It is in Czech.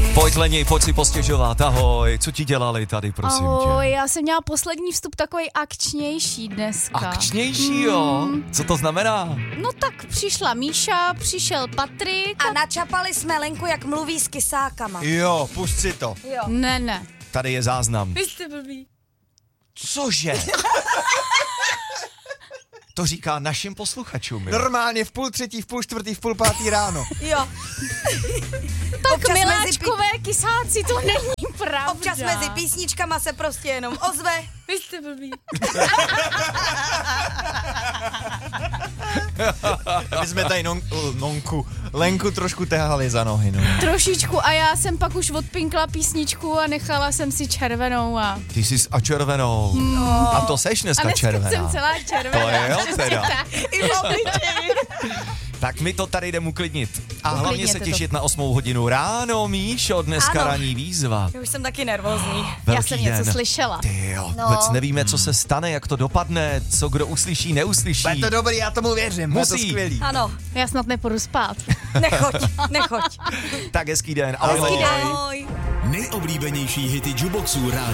Pojď Leni, pojď si postěžovat, ahoj, co ti dělali tady, prosím Ahoj, tě? já jsem měla poslední vstup takový akčnější dneska. Akčnější, jo? Co to znamená? No tak přišla Míša, přišel Patrik. A načapali jsme Lenku, jak mluví s kysákama. Jo, pusť si to. Jo. Ne. Tady je záznam. Vy jste blbý. Cože? To říká našim posluchačům, jo? Normálně v 2:30, v 2:45, v 2:30 ráno. Jo. Tak Občas miláčkové kysáci, to není pravda. Občas mezi písničkama se prostě jenom ozve. Vy jste blbý. My jsme tady Lenku trošku tahali za nohy, no. Trošičku a já jsem pak už odpinkla písničku a nechala jsem si červenou a... Ty jsi a červenou. No. A to seš A dneska dneska červená. jsem celá červená. To je jo teda. I v obličeji. Tak my to tady jdem uklidnit. A hlavně se Uklidněte těšit na 8 hodinu ráno, Míšo, dneska Ano. ranní výzva. Já už jsem taky nervózní. Já Velký jsem něco den. slyšela. Ty jo, No. vůbec nevíme, co se stane, jak to dopadne, co kdo uslyší, neuslyší. Je to dobrý, já tomu věřím, je to Musí. skvělý. Ano, Já snad nepůjdu spát. nechoď. Tak hezký den. Ahoj. Ahoj. Ahoj. Nejoblíbenější hity Juboxů rádia